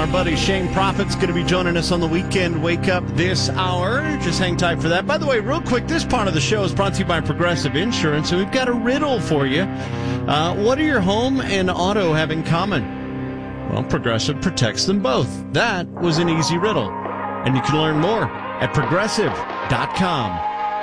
buddy Shane Prophet's going to be joining us on the Weekend Wake Up this hour. Just hang tight for that. By the way, real quick, this part of the show is brought to you by Progressive Insurance, and we've got a riddle for you. What do your home and auto have in common? Well, Progressive protects them both. That was an easy riddle. And you can learn more at Progressive.com.